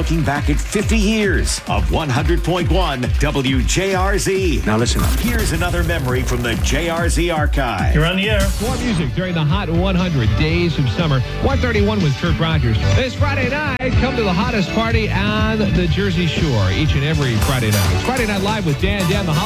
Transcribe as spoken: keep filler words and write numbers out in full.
looking back at fifty years of one hundred point one W J R Z. Now listen up. Here's another memory from the J R Z archive. You're on the air. More music during the hot one hundred days of summer. one thirty-one with Kurt Rogers. This Friday night, come to the hottest party on the Jersey Shore each and every Friday night. It's Friday Night Live with Dan Dan, the